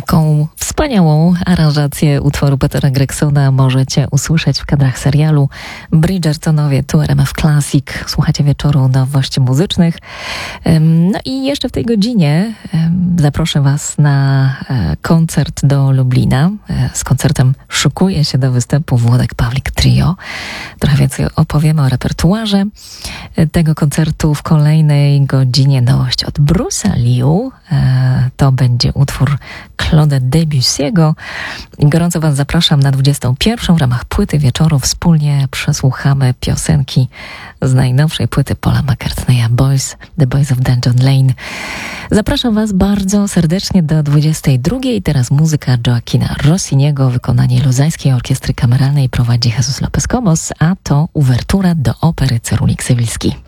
Taką wspaniałą aranżację utworu Petera Gregsona możecie usłyszeć w kadrach serialu Bridgertonowie tu RMF Classic. Słuchacie wieczoru nowości muzycznych. No i jeszcze w tej godzinie zaproszę Was na koncert do Lublina. Z koncertem szykuje się do występu Włodek Pawlik Trio. Trochę więcej opowiemy o repertuarze tego koncertu w kolejnej godzinie. Nowość od Bruce'a Liu. To będzie utwór Claude Debussy'ego. Gorąco Was zapraszam na 21. W ramach płyty wieczoru wspólnie przesłuchamy piosenki z najnowszej płyty Paula McCartneya The Boys of Dungeon Lane. Zapraszam Was bardzo serdecznie do 22. Teraz muzyka Joaquina Rossiniego, wykonanie Luzańskiej Orkiestry Kameralnej prowadzi Jesus Lopez Comos, a to uwertura do opery Cerulik Sewilski.